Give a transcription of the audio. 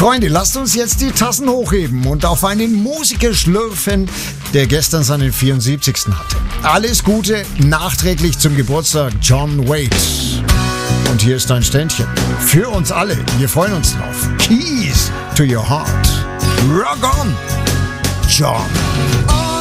Freunde, lasst uns jetzt die Tassen hochheben und auf einen Musiker schlürfen, der gestern seinen 74. hatte. Alles Gute nachträglich zum Geburtstag, John Waite. Und hier ist ein Ständchen. Für uns alle. Wir freuen uns drauf. Keys to your heart. Rock on, John.